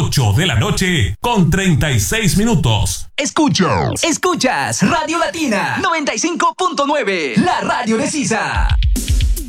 8 de la noche con 36 minutos. Escuchas Radio Latina 95.9, la radio de Sisa.